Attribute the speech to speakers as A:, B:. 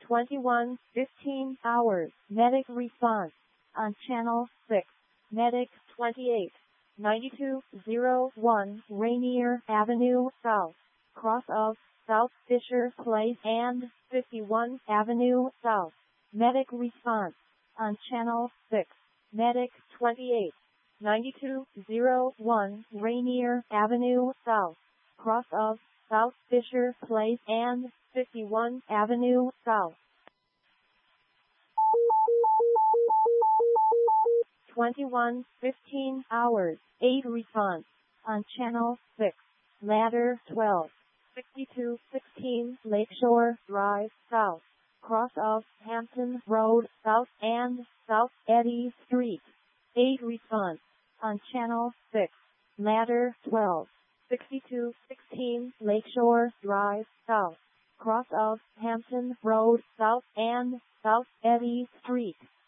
A: 21:15 hours. Medic response on channel 6. Medic 28. 9201 Rainier Avenue South, cross of South Fisher Place and 51 Avenue South. Medic response on channel 6. Medic 28. 9201 Rainier Avenue South, cross of South Fisher Place and 51 Avenue South. 21:15 hours. 8 response on channel 6. Ladder 12. 6216 Lakeshore Drive South, cross of Hampton Road South and South Eddy Street. 8 response on channel 6. Ladder 12. 6216 Lakeshore Drive South, cross of Hampton Road South and South Eddy Street.